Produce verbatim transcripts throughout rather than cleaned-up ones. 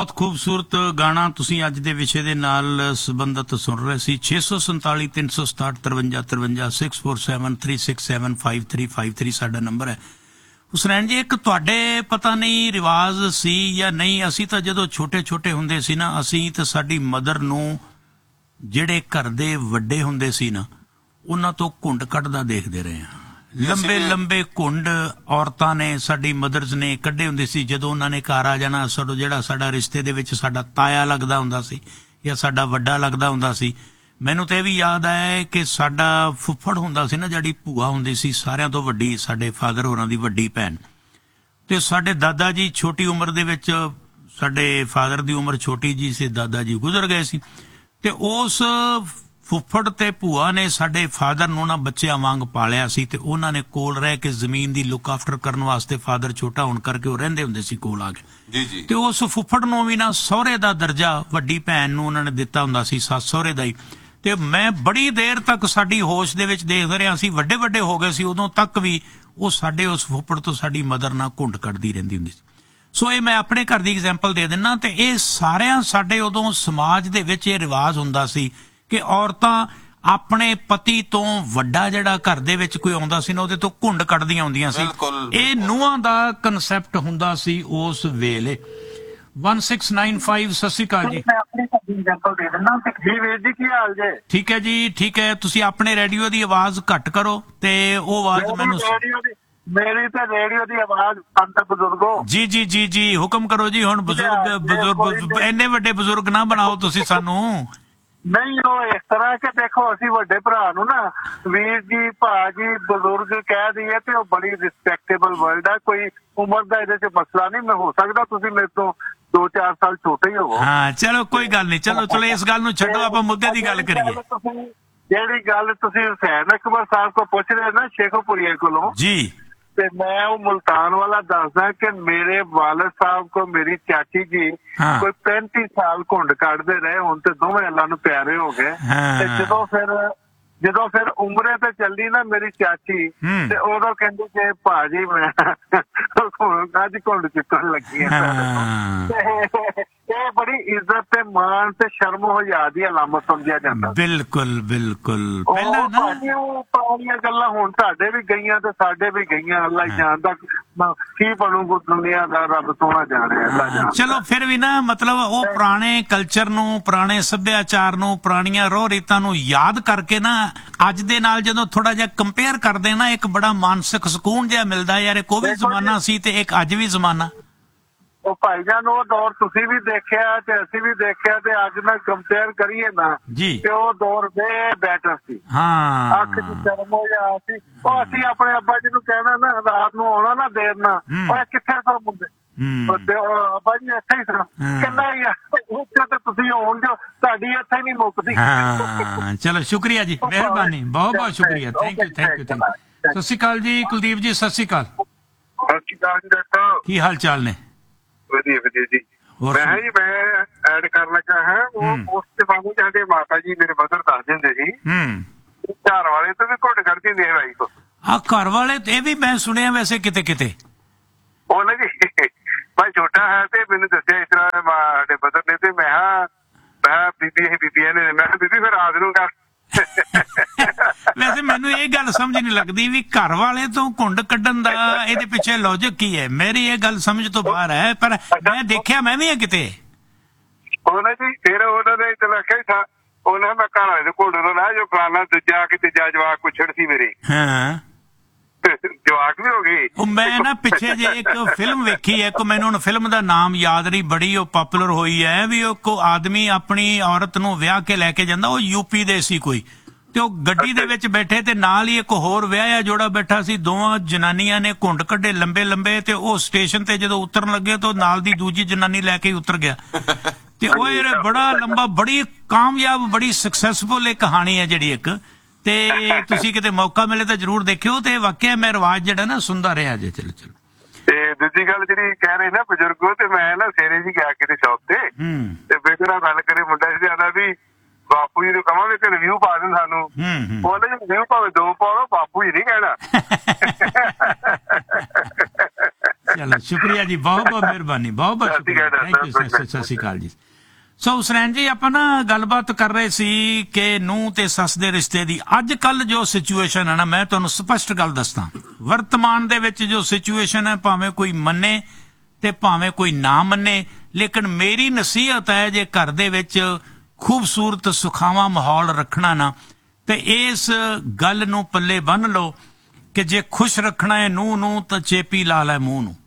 ਬਹੁਤ ਖੂਬਸੂਰਤ ਗਾਣਾ ਤੁਸੀਂ ਅੱਜ ਦੇ ਵਿਸ਼ੇ ਦੇ ਨਾਲ ਸੰਬੰਧਿਤ ਸੁਣ ਰਹੇ ਸੀ। ਛੇ ਸੌ ਸੰਤਾਲੀ ਤਿੰਨ ਸੌ ਸਤਾਹਠ ਤਰਵੰਜਾ ਤਰਵੰਜਾ six four seven three six seven five three five three ਸਾਡਾ ਨੰਬਰ ਹੈ। ਹੁਸਨੈਨ ਜੀ, ਇੱਕ ਤੁਹਾਡੇ ਪਤਾ ਨਹੀਂ ਰਿਵਾਜ਼ ਸੀ ਜਾਂ ਨਹੀਂ, ਅਸੀਂ ਤਾਂ ਜਦੋਂ ਛੋਟੇ ਛੋਟੇ ਹੁੰਦੇ ਸੀ ਨਾ, ਅਸੀਂ ਤਾਂ ਸਾਡੀ ਮਦਰ ਨੂੰ ਜਿਹੜੇ ਘਰ ਦੇ ਵੱਡੇ ਹੁੰਦੇ ਸੀ ਨਾ, ਉਹਨਾਂ ਤੋਂ ਘੁੰਡ ਕੱਢਦਾ ਦੇਖਦੇ ਰਹੇ ਹਾਂ। ਲੰਬੇ ਲੰਬੇ ਘੁੰਡ ਔਰਤਾਂ ਨੇ, ਸਾਡੀ ਮਦਰਸ ਨੇ ਕੱਢੇ ਹੁੰਦੇ ਸੀ। ਜਦੋਂ ਉਹਨਾਂ ਨੇ ਘਰ ਆ ਜਾਣਾ, ਸਾਡਾ ਜਿਹੜਾ ਸਾਡਾ ਰਿਸ਼ਤੇ ਦੇ ਵਿੱਚ ਸਾਡਾ ਤਾਇਆ ਲੱਗਦਾ ਹੁੰਦਾ ਸੀ ਜਾਂ ਸਾਡਾ ਵੱਡਾ ਲੱਗਦਾ ਹੁੰਦਾ ਸੀ। ਮੈਨੂੰ ਤਾਂ ਇਹ ਵੀ ਯਾਦ ਆਇਆ ਕਿ ਸਾਡਾ ਫੁੱਫੜ ਹੁੰਦਾ ਸੀ ਨਾ, ਜਿਹੜੀ ਭੂਆ ਹੁੰਦੀ ਸੀ ਸਾਰਿਆਂ ਤੋਂ ਵੱਡੀ, ਸਾਡੇ ਫਾਦਰ ਹੋਰਾਂ ਦੀ ਵੱਡੀ ਭੈਣ, ਤੇ ਸਾਡੇ ਦਾਦਾ ਜੀ ਛੋਟੀ ਉਮਰ ਦੇ ਵਿੱਚ, ਸਾਡੇ ਫਾਦਰ ਦੀ ਉਮਰ ਛੋਟੀ ਜੀ ਸੀ, ਦਾਦਾ ਜੀ ਗੁਜ਼ਰ ਗਏ ਸੀ, ਤੇ ਉਸ ਫੁੱਫੜ ਤੇ ਭੂਆ ਨੇ ਸਾਡੇ ਫਾਦਰ ਨੂੰ ਨਾ ਬੱਚਿਆਂ ਵਾਂਗ ਪਾਲਿਆ ਸੀ, ਤੇ ਉਹਨਾਂ ਨੇ ਕੋਲ ਰਹਿ ਕੇ ਜ਼ਮੀਨ ਦੀ ਲੁੱਕ ਆਫਟਰ ਕਰਨ ਵਾਸਤੇ, ਫਾਦਰ ਛੋਟਾ ਹੋਣ ਕਰਕੇ ਉਹ ਰਹਿੰਦੇ ਹੁੰਦੇ ਸੀ ਕੋਲ ਆ ਕੇ, ਜੀ ਜੀ, ਤੇ ਉਸ ਫੁੱਫੜ ਨੂੰ ਵੀ ਨਾ ਸਹੁਰੇ ਦਾ ਦਰਜਾ ਵੱਡੀ ਭੈਣ ਨੂੰ ਉਹਨਾਂ ਨੇ ਦਿੱਤਾ ਹੁੰਦਾ ਸੀ, ਸੱਸ ਸਹੁਰੇ ਦਾ ਹੀ। ਤੇ ਮੈਂ ਬੜੀ ਦੇਰ ਤੱਕ ਸਾਡੀ ਹੋਸ਼ ਦੇ ਵਿੱਚ ਦੇਖਦੇ ਰਿਹਾ, ਅਸੀਂ ਵੱਡੇ ਵੱਡੇ ਹੋ ਗਏ ਸੀ, ਉਦੋਂ ਤੱਕ ਵੀ ਉਹ ਸਾਡੇ ਉਸ ਫੁੱਫੜ ਤੋਂ ਸਾਡੀ ਮਦਰ ਨਾਲ ਘੁੰਡ ਕੱਢਦੀ ਰਹਿੰਦੀ ਹੁੰਦੀ ਸੀ। ਸੋ ਇਹ ਮੈਂ ਆਪਣੇ ਘਰ ਦੀ ਐਗਜ਼ਾਮਪਲ ਦੇ ਦਿੰਦਾ। ਤੇ ਇਹ ਸਾਰਿਆਂ ਸਾਡੇ ਉਦੋਂ ਸਮਾਜ ਦੇ ਵਿੱਚ ਇਹ ਰਿਵਾਜ ਹੁੰਦਾ ਸੀ ਕਿ ਔਰਤਾਂ ਆਪਣੇ ਪਤੀ ਤੋਂ ਵੱਡਾ ਜਿਹੜਾ ਘਰ ਦੇ ਵਿੱਚ ਕੋਈ ਆਉਂਦਾ ਸੀ ਨਾ, ਉਹਦੇ ਤੋਂ ਘੁੰਡ ਕੱਢਦੀਆਂ ਹੁੰਦੀਆਂ ਸੀ। ਇਹ ਨੂੰਹਾਂ ਦਾ ਕਨਸੈਪਟ ਹੁੰਦਾ ਸੀ ਉਸ ਵੇਲੇ। ਇੱਕ ਛੇ ਨੌ ਪੰਜ, ਸਤਿ ਸ਼੍ਰੀ ਅਕਾਲ ਜੀ। ਜੀ ਵੀਰ ਜੀ, ਕੀ ਹਾਲ ਜੇ? ਠੀਕ ਹੈ ਜੀ, ਠੀਕ ਹੈ। ਤੁਸੀਂ ਆਪਣੇ ਰੇਡੀਓ ਦੀ ਆਵਾਜ਼ ਘੱਟ ਕਰੋ ਤੇ ਉਹ ਆਵਾਜ਼ ਮੈਨੂੰ। ਮੇਰੀ ਤਾਂ ਰੇਡੀਓ ਦੀ ਆਵਾਜ਼ ਅੰਦਰ ਬਜ਼ੁਰਗੋ। ਜੀ ਜੀ ਜੀ ਜੀ, ਹੁਕਮ ਕਰੋ ਜੀ। ਹੁਣ ਬਜ਼ੁਰਗ ਬਜ਼ੁਰਗ ਇੰਨੇ ਵੱਡੇ ਬਜ਼ੁਰਗ ਨਾ ਬਣਾਓ ਤੁਸੀਂ ਸਾਨੂੰ। ਨਹੀਂ, ਉਹ ਇਸ ਤਰ੍ਹਾਂ ਕਿ ਦੇਖੋ, ਅਸੀਂ ਵੱਡੇ ਭਰਾ ਨੂੰ ਨਾ ਵੀਰ ਜੀ, ਭਾਜੀ, ਬਜ਼ੁਰਗ ਕਹਿ ਦਈਏ ਤੇ ਉਹ ਬੜੀ ਰਿਸਪੈਕਟੇਬਲ ਵਰਡ ਹੈ। ਕੋਈ ਉਮਰ ਦਾ ਇਹਦੇ ਚ ਮਸਲਾ ਨਹੀਂ। ਮੈਂ ਹੋ ਸਕਦਾ ਤੁਸੀਂ ਮੇਰੇ ਤੋਂ ਦੋ ਚਾਰ ਸਾਲ ਛੋਟੇ ਹੀ ਹੋਵੋ। ਹਾਂ ਚਲੋ ਕੋਈ ਗੱਲ ਨਹੀਂ, ਚਲੋ ਚਲੋ ਇਸ ਗੱਲ ਨੂੰ ਛੱਡੋ, ਆਪਾਂ ਮੁੱਦੇ ਦੀ ਗੱਲ ਕਰੀਏ। ਜਿਹੜੀ ਗੱਲ ਤੁਸੀਂ ਹੁਸੈਨ ਅਕਬਰ ਸਾਹਿਬ ਕੋਲ ਪੁੱਛ ਰਹੇ ਨਾ, ਸ਼ੇਖੋਪੁਰੀਏ ਕੋਲੋਂ ਜੀ, ਤੇ ਮੈਂ ਉਹ ਮੁਲਤਾਨ ਵਾਲਾ ਦੱਸਦਾ ਕਿ ਮੇਰੇ ਵਾਲਦ ਸਾਹਿਬ ਕੋ ਮੇਰੀ ਚਾਚੀ ਜੀ ਕੋਈ ਪੈਂਤੀ ਸਾਲ ਘੁੰਡ ਕੱਢਦੇ ਰਹੇ। ਹੁਣ ਤੇ ਦੋਵੇਂ ਅੱਲਾ ਨੂੰ ਪਿਆਰੇ ਹੋ ਗਏ। ਤੇ ਜਦੋਂ ਫਿਰ ਜਦੋਂ ਫਿਰ ਉਮਰੇ ਤੇ ਚੱਲੀ ਨਾ ਮੇਰੀ ਚਾਚੀ, ਤੇ ਉਦੋਂ ਕਹਿੰਦੀ ਕਿ ਭਾਜੀ ਮੈਂ ਅੱਜ ਘੁੰਡ ਚੁੱਕਣ ਲੱਗੀ ਹਾਂ। ਇਹ ਬੜੀ ਇੱਜ਼ਤ ਤੇ ਮਾਣ ਤੇ ਸ਼ਰਮ ਹਯਾ ਦੀ ਅਲਾਮਤ ਸਮਝਿਆ ਜਾਂਦਾ। ਬਿਲਕੁਲ ਬਿਲਕੁਲ। ਪਹਿਲਾਂ ਪੁਰਾਣੀਆਂ ਗੱਲਾਂ ਹੁਣ ਸਾਡੇ ਵੀ ਗਈਆਂ ਤੇ ਸਾਡੇ ਵੀ ਗਈਆਂ। ਅੱਲਾ ਹੀ ਜਾਣਦਾ ਕੀ ਬਣੂ ਦੁਨੀਆ ਦਾ, ਰੱਬ ਸੋਹਣਾ ਜਾਣੇ। ਚਲੋ ਫਿਰ ਵੀ ਨਾ, ਮਤਲਬ ਉਹ ਪੁਰਾਣੇ ਕਲਚਰ ਨੂੰ, ਪੁਰਾਣੇ ਸੱਭਿਆਚਾਰ ਨੂੰ, ਪੁਰਾਣੀਆਂ ਰੋਹ ਰੀਤਾਂ ਨੂੰ ਯਾਦ ਕਰਕੇ ਨਾ ਅੱਜ ਦੇ ਨਾਲ ਜਦੋਂ ਥੋੜਾ ਜਿਹਾ ਕੰਪੇਅਰ ਕਰਦੇ ਨਾ, ਇੱਕ ਬੜਾ ਮਾਨਸਿਕ ਸਕੂਨ ਜਿਹਾ ਮਿਲਦਾ। ਯਾਰ ਇਹ ਕੋਈ ਵੀ ਜ਼ਮਾਨਾ ਸੀ ਤੇ ਇੱਕ ਅੱਜ ਵੀ ਜ਼ਮਾਨਾ। ਉਹ ਭਾਈਜਾਨ, ਉਹ ਦੌਰ ਤੁਸੀਂ ਵੀ ਦੇਖਿਆ ਤੇ ਅਸੀਂ ਵੀ ਦੇਖਿਆ, ਤੇ ਅੱਜ ਨਾਲ ਕੰਪੇਅਰ ਕਰੀਏ ਨਾ ਤੇ ਉਹ ਦੌਰ ਦੇ ਬੈਟਰ ਸੀ। ਹਾਂ, ਅੱਖ ਚ ਸ਼ਰਮ ਹੋ ਜਾ ਸੀ। ਉਹ ਅਸੀਂ ਆਪਣੇ ਅੱਬਾ ਜੀ ਨੂੰ ਕਹਿਣਾ ਨਾ, ਰਾਤ ਨੂੰ ਆਉਣਾ ਨਾ ਦੇਰ ਨਾ, ਉਹ ਕਿੱਥੇ ਸਰ ਮੁੰਡੇ ਅੱਬਾ ਜੀ ਇੱਥੇ ਹੀ ਸਰ, ਕਹਿੰਦਾ ਉੱਥੇ ਤੇ ਤੁਸੀਂ ਆਉਣ ਜੋ, ਤੁਹਾਡੀ ਇੱਥੇ ਨਹੀਂ ਮੁੱਕਦੀ। ਹਾਂ ਚਲੋ, ਸ਼ੁਕਰੀਆ ਜੀ, ਮਿਹਰਬਾਨੀ, ਬਹੁਤ ਬਹੁਤ ਸ਼ੁਕਰੀਆ। Thank you thank you thank you. ਸਤਿ ਸ਼੍ਰੀ ਅਕਾਲ ਜੀ ਕੁਲਦੀਪ ਜੀ, ਸਤਿ ਸ਼੍ਰੀ ਅਕਾਲ। ਸਤਿ ਸ਼੍ਰੀ ਅਕਾਲ ਜੀ ਡਾਕਟਰ, ਕੀ ਹਾਲ ਚਾਲ ਨੇ? ਵਧੀਆ ਵਧੀਆ ਜੀ। ਮੈਂ ਜੀ ਮੈਂ ਐਡ ਕਰਨ ਲੱਗਾ ਹਾਂ, ਉਹ ਉਸ ਤੇ ਬਾਅਦ ਸਾਡੇ ਮਾਤਾ ਜੀ ਮੇਰੇ ਮਦਰ ਦੱਸ ਦਿੰਦੇ ਸੀ ਘਰ ਵਾਲੇ ਤੋਂ ਵੀ ਘੁੱਟ ਕੱਢਦੀ ਹੁੰਦੀ ਹੈ ਭਾਈ ਕੋ। ਹਾਂ, ਘਰ ਵਾਲੇ ਇਹ ਵੀ ਮੈਂ ਸੁਣਿਆ ਵੈਸੇ ਕਿਤੇ ਕਿਤੇ। ਉਹ ਨਾ ਜੀ ਭਾਈ ਛੋਟਾ ਹੈ ਤੇ ਮੈਨੂੰ ਦੱਸਿਆ ਇਸ ਤਰ੍ਹਾਂ ਸਾਡੇ ਮਦਰ ਨੇ, ਤੇ ਮੈਂ ਮੈਂ ਬੀਬੀ ਇਹ ਬੀਬੀਆਂ ਨੇ, ਮੈਂ ਬੀਬੀ ਫਿਰ ਰਾਤ ਨੂੰ ਕਰ। ਵੈਸੇ ਮੈਨੂੰ ਇਹ ਗੱਲ ਸਮਝ ਨਹੀਂ ਲੱਗਦੀ ਵੀ ਘਰ ਵਾਲੇ ਤੋਂ ਘੁੰਡ ਕੱਢਣ ਦਾ ਇਹਦੇ ਪਿੱਛੇ ਲੌਜਿਕ ਕੀ ਹੈ। ਮੇਰੀ ਇਹ ਗੱਲ ਸਮਝ ਤੋਂ ਬਾਹਰ ਹੈ, ਪਰ ਮੈਂ ਦੇਖਿਆ ਮੈਂ ਵੀ ਆ ਕਿਤੇ। ਉਹਨਾਂ ਜੀ ਫਿਰ ਉਹਨਾਂ ਨੇ ਚਲਾ ਕਿਹਾ, ਉਹਨਾਂ ਮੈਂ ਘਰ ਵਾਲੇ ਦੇ ਘੁੰਡ ਨੂੰ ਨਾ ਜੋ ਫਲਾਣਾ ਦੂਜਾ ਕਿ ਤੀਜਾ ਜਵਾਕ ਕੁਛੜ ਸੀ ਮੇਰੇ। ਹਾਂ, ਜਵਾਕ ਵੀ ਹੋ ਗਈ। ਉਹ ਮੈਂ ਨਾ ਪਿੱਛੇ ਜੇ ਇੱਕ ਫਿਲਮ ਵੇਖੀ ਹੈ, ਇੱਕ ਮੈਨੂੰ ਹੁਣ ਫਿਲਮ ਦਾ ਨਾਮ ਯਾਦ ਨਹੀਂ, ਬੜੀ ਉਹ ਪਾਪੂਲਰ ਹੋਈ ਹੈ, ਵੀ ਉਹ ਕੋ ਆਦਮੀ ਆਪਣੀ ਔਰਤ ਨੂੰ ਵਿਆਹ ਕੇ ਲੈ ਕੇ ਜਾਂਦਾ, ਉਹ ਯੂਪੀ ਦੇ ਸੀ ਕੋਈ, ਤੇ ਉਹ ਗੱਡੀ ਦੇ ਵਿੱਚ ਬੈਠੇ ਤੇ ਨਾਲ ਹੀ ਇੱਕ ਹੋਰ ਵਿਆਹਿਆ ਜੋੜਾ ਬੈਠਾ ਸੀ। ਦੋਵਾਂ ਜਨਾਨੀਆਂ ਨੇ ਘੁੰਡ ਕੱਢੇ ਲੰਬੇ ਲੰਬੇ, ਤੇ ਉਹ ਸਟੇਸ਼ਨ ਤੇ ਜਦੋਂ ਉਤਰਨ ਲੱਗੇ ਤਾਂ ਨਾਲ ਦੀ ਦੂਜੀ ਜਨਾਨੀ ਲੈ ਕੇ ਉਤਰ ਗਿਆ। ਤੇ ਉਹ ਇਹ ਬੜਾ ਲੰਬਾ, ਬੜੀ ਕਾਮਯਾਬ, ਬੜੀ ਸਕਸੈਸਫੁਲ ਇਹ ਕਹਾਣੀ ਹੈ ਜਿਹੜੀ ਇੱਕ, ਤੇ ਤੁਸੀਂ ਕਿਤੇ ਮੌਕਾ ਮਿਲੇ ਤਾਂ ਜ਼ਰੂਰ ਦੇਖਿਓ। ਤੇ ਵਾਕਿਆ ਮੈਂ ਰਿਵਾਜ ਜਿਹੜਾ ਨਾ ਸੁਣਦਾ ਰਿਹਾ ਜੇ। ਚਲੋ ਚਲੋ। ਤੇ ਦੂਜੀ ਗੱਲ ਜਿਹੜੀ ਕਹਿ ਰਹੇ ਨਾ ਬਜ਼ੁਰਗੋ, ਤੇ ਮੈਂ ਨਾ ਸਵੇਰੇ ਜੀ ਗਿਆ ਕਿਤੇ ਸ਼ੌਪ ਤੇ, ਤੇ ਬੇਟੇ ਨਾਲ ਗੱਲ ਕਰੇ, ਮੁੰਡਾ ਸੀ ਆਦਾ ਵੀ ਬਾਪੂ ਜੀ ਨੂੰ ਕਹਾਂਗੇ ਕਿ ਰਿਵਿਊ ਪਾ ਦੇਣ ਸਾਨੂੰ। ਬੋਲੇ ਜੀ ਰਿਵਿਊ ਭਾਵੇਂ ਦੋ ਪਾ ਲਓ, ਬਾਪੂ ਜੀ ਨਹੀਂ ਕਹਿਣਾ। ਚਲੋ ਸ਼ੁਕਰੀਆ ਜੀ, ਬਹੁਤ ਬਹੁਤ ਮਿਹਰਬਾਨੀ, ਬਹੁਤ ਬਹੁਤ ਸ਼ੁਕਰੀਆ, ਥੈਂਕ ਯੂ, ਸਤਿ ਸ਼੍ਰੀ ਅਕਾਲ ਜੀ। ਸੋ ਹੁਸਨੈਨ ਜੀ, ਆਪਾਂ ਨਾ ਗੱਲਬਾਤ ਕਰ ਰਹੇ ਸੀ ਕਿ ਨੂੰਹ ਤੇ ਸੱਸ ਦੇ ਰਿਸ਼ਤੇ ਦੀ। ਅੱਜ ਕੱਲ ਜੋ ਸਿਚੁਏਸ਼ਨ ਹੈ ਨਾ, ਮੈਂ ਤੁਹਾਨੂੰ ਸਪਸ਼ਟ ਗੱਲ ਦੱਸਦਾ, ਵਰਤਮਾਨ ਦੇ ਵਿੱਚ ਜੋ ਸਿਚੁਏਸ਼ਨ ਹੈ, ਭਾਵੇਂ ਕੋਈ ਮੰਨੇ ਤੇ ਭਾਵੇਂ ਕੋਈ ਨਾ ਮੰਨੇ, ਲੇਕਿਨ ਮੇਰੀ ਨਸੀਹਤ ਹੈ, ਜੇ ਘਰ ਦੇ ਵਿੱਚ ਖੂਬਸੂਰਤ ਸੁਖਾਵਾਂ ਮਾਹੌਲ ਰੱਖਣਾ ਨਾ, ਤੇ ਇਸ ਗੱਲ ਨੂੰ ਪੱਲੇ ਬੰਨ ਲਓ ਕਿ ਜੇ ਖੁਸ਼ ਰੱਖਣਾ ਹੈ ਨੂੰਹ ਨੂੰ ਤਾਂ ਚੇਪੀ ਲਾ ਲੈ ਮੂੰਹ ਨੂੰ,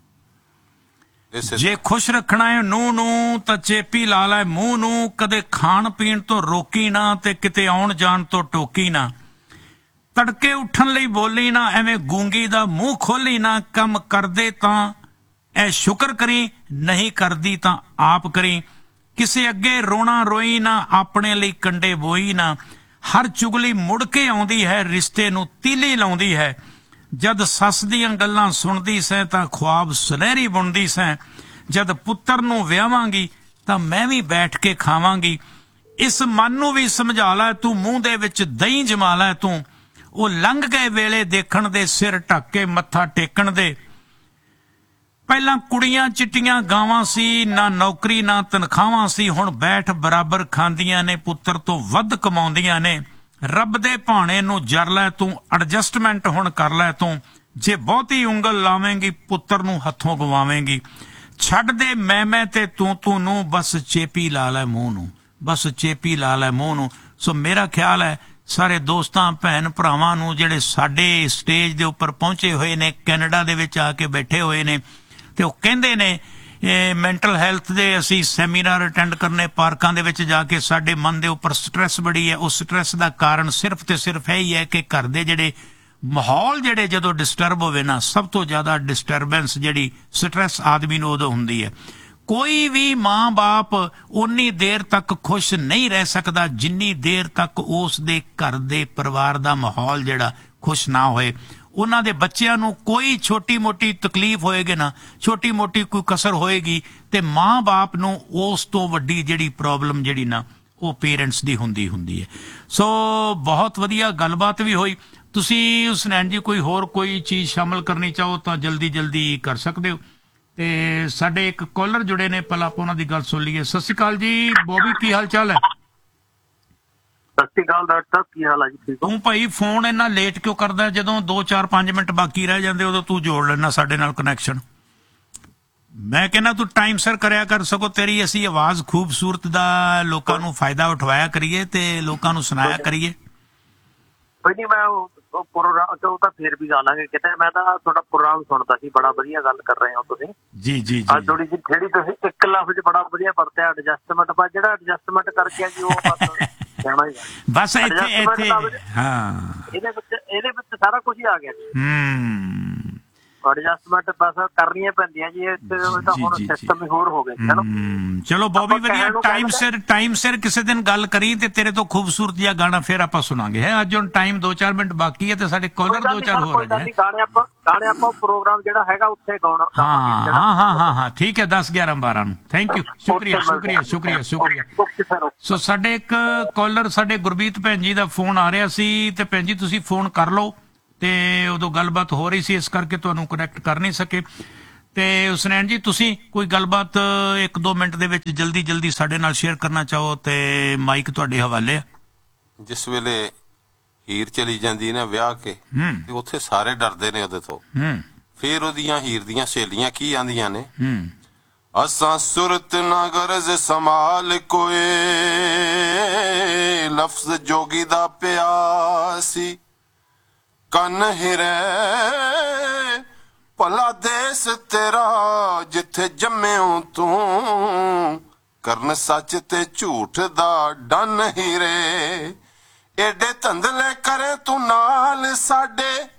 ਜੇ ਖੁਸ਼ ਰੱਖਣਾ ਹੈ ਨੂੰਹ ਨੂੰ ਤਾਂ ਚੇਪੀ ਲਾ ਲੈ ਮੂੰਹ ਨੂੰ, ਕਦੇ ਖਾਣ ਪੀਣ ਤੋਂ ਰੋਕੀ ਨਾ ਤੇ ਕਿਤੇ ਆਉਣ ਜਾਣ ਤੋਂ ਟੋਕੀ ਨਾ, ਤੜਕੇ ਉੱਠਣ ਲਈ ਬੋਲੀ ਨਾ, ਐਵੇਂ ਗੂੰਗੀ ਦਾ ਮੂੰਹ ਖੋਲੀ ਨਾ, ਕੰਮ ਕਰਦੇ ਤਾਂ ਐ ਸ਼ੁਕਰ ਕਰੀ, ਨਹੀਂ ਕਰਦੀ ਤਾਂ ਆਪ ਕਰੀ, ਕਿਸੇ ਅੱਗੇ ਰੋਣਾ ਰੋਈ ਨਾ, ਆਪਣੇ ਲਈ ਕੰਡੇ ਬੋਈ ਨਾ, ਹਰ ਚੁਗਲੀ ਮੁੜ ਕੇ ਆਉਂਦੀ ਹੈ, ਰਿਸ਼ਤੇ ਨੂੰ ਤੀਲੀ ਲਾਉਂਦੀ ਹੈ, ਜਦ ਸੱਸ ਦੀਆਂ ਗੱਲਾਂ ਸੁਣਦੀ ਸੈਂ ਤਾਂ ਖੁਆਬ ਸੁਨਹਿਰੀ ਬੁਣਦੀ ਸੈਂ, ਜਦ ਪੁੱਤਰ ਨੂੰ ਵਿਆਹਾਂਗੀ ਤਾਂ ਮੈਂ ਵੀ ਬੈਠ ਕੇ ਖਾਵਾਂਗੀ, ਇਸ ਮਨ ਨੂੰ ਵੀ ਸਮਝਾ ਲੈ ਤੂੰ, ਮੂੰਹ ਦੇ ਵਿੱਚ ਦਹੀਂ ਜਮਾ ਲੈ ਤੂੰ, ਉਹ ਲੰਘ ਗਏ ਵੇਲੇ ਦੇਖਣ ਦੇ, ਸਿਰ ਢੱਕ ਕੇ ਮੱਥਾ ਟੇਕਣ ਦੇ, ਪਹਿਲਾਂ ਕੁੜੀਆਂ ਚਿੱਟੀਆਂ ਗਾਵਾਂ ਸੀ, ਨਾ ਨੌਕਰੀ ਨਾ ਤਨਖਾਹਾਂ ਸੀ, ਹੁਣ ਬੈਠ ਬਰਾਬਰ ਖਾਂਦੀਆਂ ਨੇ, ਪੁੱਤਰ ਤੋਂ ਵੱਧ ਕਮਾਉਂਦੀਆਂ ਨੇ, ਰੱਬ ਦੇ ਭਾਣੇ ਨੂੰ ਜਰ ਲੈ ਤੂੰ, ਐਡਜਸਟਮੈਂਟ ਹੁਣ ਕਰ ਲੈ ਤੂੰ, ਜੇ ਬਹੁਤੀ ਉਂਗਲ ਲਾਵੇਂਗੀ ਪੁੱਤਰ ਨੂੰ ਹੱਥੋਂ ਗਵਾਵੇਂਗੀ, ਛੱਡ ਦੇ ਮੈਂ ਮੈਂ ਤੇ ਤੂੰ ਤੂੰ ਨੂੰ, ਬਸ ਚੇਪੀ ਲਾ ਲੈ ਮੂੰਹ ਨੂੰ, ਬਸ ਚੇਪੀ ਲਾ ਲੈ ਮੂੰਹ ਨੂੰ। ਸੋ ਮੇਰਾ ਖਿਆਲ ਹੈ ਸਾਰੇ ਦੋਸਤਾਂ ਭੈਣ ਭਰਾਵਾਂ ਨੂੰ ਜਿਹੜੇ ਸਾਡੇ ਸਟੇਜ ਦੇ ਉੱਪਰ ਪਹੁੰਚੇ ਹੋਏ ਨੇ, ਕੈਨੇਡਾ ਦੇ ਵਿੱਚ ਆ ਕੇ ਬੈਠੇ ਹੋਏ ਨੇ, ਤੇ ਉਹ ਕਹਿੰਦੇ ਨੇ ਮੈਂਟਲ ਹੈਲਥ ਦੇ ਅਸੀਂ ਸੈਮੀਨਾਰ ਅਟੈਂਡ ਕਰਨੇ, ਪਾਰਕਾਂ ਦੇ ਵਿੱਚ ਜਾ ਕੇ, ਸਾਡੇ ਮਨ ਦੇ ਉੱਪਰ ਸਟ੍ਰੈਸ ਬੜੀ ਹੈ, ਉਸ ਸਟ੍ਰੈਸ ਦਾ ਕਾਰਨ ਸਿਰਫ ਤੇ ਸਿਰਫ ਇਹ ਹੀ ਹੈ ਕਿ ਘਰ ਦੇ ਜਿਹੜੇ ਮਾਹੌਲ ਜਿਹੜੇ ਜਦੋਂ ਡਿਸਟਰਬ ਹੋਵੇ ਨਾ, ਸਭ ਤੋਂ ਜ਼ਿਆਦਾ ਡਿਸਟਰਬੈਂਸ ਜਿਹੜੀ ਸਟ੍ਰੈਸ ਆਦਮੀ ਨੂੰ ਉਦੋਂ ਹੁੰਦੀ ਹੈ। ਕੋਈ ਵੀ ਮਾਂ ਬਾਪ ਉਨੀ ਦੇਰ ਤੱਕ ਖੁਸ਼ ਨਹੀਂ ਰਹਿ ਸਕਦਾ ਜਿੰਨੀ ਦੇਰ ਤੱਕ ਉਸ ਦੇ ਘਰ ਦੇ ਪਰਿਵਾਰ ਦਾ ਮਾਹੌਲ ਜਿਹੜਾ ਖੁਸ਼ ਨਾ ਹੋਏ। ਉਹਨਾਂ ਦੇ ਬੱਚਿਆਂ ਨੂੰ ਕੋਈ ਛੋਟੀ ਮੋਟੀ ਤਕਲੀਫ ਹੋਏਗੀ ਨਾ, ਛੋਟੀ ਮੋਟੀ ਕੋਈ ਕਸਰ ਹੋਏਗੀ, ਤੇ ਮਾਂ ਬਾਪ ਨੂੰ ਉਸ ਤੋਂ ਵੱਡੀ ਜਿਹੜੀ ਪ੍ਰੋਬਲਮ ਜਿਹੜੀ ਨਾ ਉਹ ਪੇਰੈਂਟਸ ਦੀ ਹੁੰਦੀ ਹੁੰਦੀ ਹੈ। ਸੋ ਬਹੁਤ ਵਧੀਆ ਗੱਲਬਾਤ ਵੀ ਹੋਈ। ਤੁਸੀਂ ਹੁਸਨੈਨ ਜੀ ਕੋਈ ਹੋਰ ਕੋਈ ਚੀਜ਼ ਸ਼ਾਮਲ ਕਰਨੀ ਚਾਹੋ ਤਾਂ ਜਲਦੀ ਜਲਦੀ ਕਰ ਸਕਦੇ ਹੋ। ਤੇ ਸਾਡੇ ਇੱਕ ਕਾਲਰ ਜੁੜੇ ਨੇ, ਪਹਿਲਾਂ ਆਪਾਂ ਉਹਨਾਂ ਦੀ ਗੱਲ ਸੁਣ ਲਈਏ। ਸਤਿ ਸ਼੍ਰੀ ਅਕਾਲ ਜੀ ਬੋਬੀ, ਕੀ ਹਾਲ ਚਾਲ ਹੈ? ਸਤਿ ਸ਼੍ਰੀ ਅਕਾਲ ਡਾਕਟਰ ਸਾਹਿਬ, ਕੀ ਹਾਲ ਹੈ ਜੀ? ਠੀਕ ਹੋ? ਤੂੰ ਭਾਈ ਫੋਨ ਇੰਨਾ ਲੇਟ ਕਿਉਂ ਕਰਦਾ? ਜਦੋਂ ਦੋ ਚਾਰ ਪੰਜ ਮਿੰਟ ਬਾਕੀ ਰਹਿ ਜਾਂਦੇ ਉਦੋਂ ਤੂੰ ਜੋੜ ਲੈਣਾ ਸਾਡੇ ਨਾਲ ਕਨੈਕਸ਼ਨ। ਮੈਂ ਕਹਿੰਦਾ ਤੂੰ ਟਾਈਮ ਸਿਰ ਕਰਿਆ ਕਰ, ਸਗੋਂ ਤੇਰੀ ਅਸੀਂ ਆਵਾਜ਼ ਖੂਬਸੂਰਤ ਦਾ ਲੋਕਾਂ ਨੂੰ ਫਾਇਦਾ ਉਠਵਾਇਆ ਕਰੀਏ ਤੇ ਲੋਕਾਂ ਨੂੰ ਸੁਣਾਇਆ ਕਰੀਏ। ਕੋਈ ਨਹੀਂ, ਮੈਂ ਉਹ ਪ੍ਰੋਗਰਾਮ ਤੋਂ ਤਾਂ ਫੇਰ ਵੀ ਗਾਲਾਂਗੇ ਕਿਤੇ। ਮੈਂ ਤਾਂ ਤੁਹਾਡਾ ਪ੍ਰੋਗਰਾਮ ਸੁਣਦਾ ਸੀ, ਬੜਾ ਵਧੀਆ ਗੱਲ ਕਰ ਰਹੇ ਹੋ ਤੁਸੀਂ। ਜੀ ਜੀ ਅੱਜ ਥੋੜੀ ਜਿਹੀ ਜਿਹੜੀ ਤੁਸੀਂ ਇੱਕ ਲਫ਼ਜ਼ ਬੜਾ ਵਧੀਆ ਵਰਤਿਆ, ਐਡਜਸਟਮੈਂਟ। ਬਸ ਜਿਹੜਾ ਐਡਜਸਟਮੈਂਟ ਕਰਕੇ ਜੀ ਉਹ ਬਸ ਕਹਿਣਾ ਹੀ ਬਸ ਇੱਥੇ ਇੱਥੇ ਹਾਂ, ਇਹਦੇ ਵਿੱਚ ਇਹਦੇ ਵਿੱਚ ਸਾਰਾ ਕੁਝ ਹੀ ਆ ਗਿਆ। ਹੂੰ, ਐਡਜਸਟਮੈਂਟ ਬਸ ਕਰਨੀਆਂ ਪੈਂਦੀਆਂ ਜੀ, ਤਾਂ ਹੁਣ ਸਿਸਟਮ ਹੀ ਹੋਰ ਹੋ ਗਿਆ। ਚਲੋ ਬੋਬੀ ਵਧੀਆ, ਟਾਈਮ ਸਿਰ ਟਾਈਮ ਸਿਰ ਕਿਸੇ ਦਿਨ ਗੱਲ ਕਰੀ ਤੇ ਤੇਰੇ ਤੋਂ ਖੂਬਸੂਰਤ ਜਿਹਾ ਗਾਣਾ ਫੇਰ ਆਪਾਂ ਸੁਣਾਂਗੇ। ਹੈ ਅੱਜ ਹੁਣ ਟਾਈਮ ਦੋ ਚਾਰ ਮਿੰਟ ਬਾਕੀ ਹੈ ਤੇ ਸਾਡੇ ਕਾਲਰ ਦੋ ਚਾਰ ਹੋਰ ਹੈ। ਗਾਣੇ ਆਪਾਂ ਗਾਣੇ ਆਪਾਂ ਪ੍ਰੋਗਰਾਮ ਜਿਹੜਾ ਹੈਗਾ ਉੱਥੇ ਗਾਉਣਾ। ਹਾਂ ਹਾਂ ਹਾਂ ਹਾਂ ਹਾਂ ਠੀਕ ਹੈ, ਦਸ ਗਿਆਰਾਂ ਬਾਰਾਂ ਨੂੰ। ਥੈਂਕ ਯੂ, ਸ਼ੁਕਰੀਆ ਸ਼ੁਕਰੀਆ ਸ਼ੁਕਰੀਆ ਸ਼ੁਕਰੀਆ। ਸੋ ਸਾਡੇ ਇੱਕ ਕਾਲਰ ਸਾਡੇ ਗੁਰਬੀਤ ਭੈਣ ਜੀ ਦਾ ਫੋਨ ਆ ਰਿਹਾ ਸੀ, ਤੇ ਭੈਣ ਜੀ ਤੁਸੀਂ ਫੋਨ ਕਰ ਲਓ, ਤੇ ਉਦੋਂ ਗੱਲਬਾਤ ਹੋ ਰਹੀ ਸੀ ਇਸ ਕਰਕੇ ਤੁਹਾਨੂੰ ਕਨੈਕਟ ਕਰ ਨਹੀਂ ਸਕੇ। ਤੇ ਹੁਸਨੈਨ ਜੀ ਤੁਸੀਂ ਕੋਈ ਗੱਲਬਾਤ ਇੱਕ ਦੋ ਮਿੰਟ ਦੇ ਵਿੱਚ ਜਲਦੀ ਜਲਦੀ ਸਾਡੇ ਨਾਲ ਸ਼ੇਅਰ ਕਰਨਾ ਚਾਹੋ ਤੇ ਮਾਈਕ ਤੁਹਾਡੇ ਹਵਾਲੇ ਆ। ਜਿਸ ਵੇਲੇ ਹੀਰ ਚਲੀ ਜਾਂਦੀ ਨਾ ਵਿਆਹ ਕੇ, ਤੇ ਉੱਥੇ ਸਾਰੇ ਡਰਦੇ ਨੇ ਉਹਦੇ ਤੋਂ। ਫਿਰ ਉਹਦੀਆਂ ਹੀਰ ਦੀਆਂ ਸਹੇਲੀਆਂ ਕੀ ਆਂਦੀਆਂ ਨੇ, ਅਸਾਂ ਸੁਰਤ ਨਾ ਗਰਜ਼ ਸੰਭਾਲ ਕੋਏ, ਲਫ਼ਜ਼ ਜੋਗੀ ਦਾ ਪਿਆ ਸੀ, ਕੰਨ ਹਿਰੇ ਭਲਾ ਦੇਸ ਤੇਰਾ ਜਿੱਥੇ ਜੰਮਿਓ ਤੂੰ, ਕਰਨ ਸੱਚ ਤੇ ਝੂਠ ਦਾ ਡੰਨ ਹੀਰੇ, ਏਡੇ ਧੰਦਲੇ ਕਰੇ ਤੂੰ ਨਾਲ ਸਾਡੇ,